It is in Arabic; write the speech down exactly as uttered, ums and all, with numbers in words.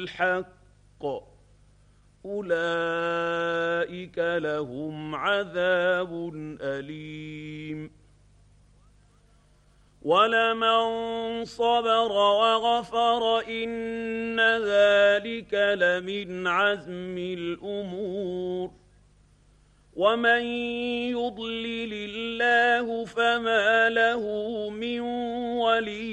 الحق أولئك لهم عذاب أليم ولمن صبر وغفر إن ذلك لمن عزم الأمور ومن يضلل الله فما له من ولي